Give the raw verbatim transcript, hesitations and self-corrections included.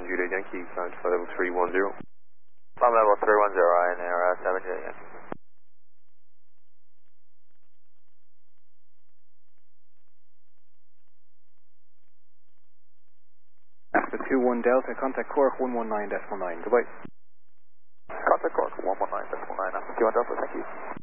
Juliet Yankee, climb to level three one zero. Climb level three one zero, Ryanair uh, seven Juliet Yankee. Alpha two one Delta, contact Cork one one nine decimal nine, goodbye. Contact Cork one one nine decimal nine, Alpha two one Delta, thank you.